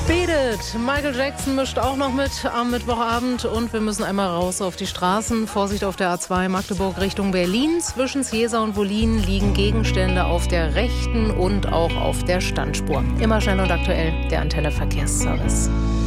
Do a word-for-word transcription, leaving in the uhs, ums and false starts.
Beat It. Michael Jackson mischt auch noch mit am Mittwochabend und wir müssen einmal raus auf die Straßen. Vorsicht auf der A zwei Magdeburg Richtung Berlin. Zwischen Seesa und Wollin liegen Gegenstände auf der rechten und auch auf der Standspur. Immer schnell und aktuell, der Antenne Verkehrsservice.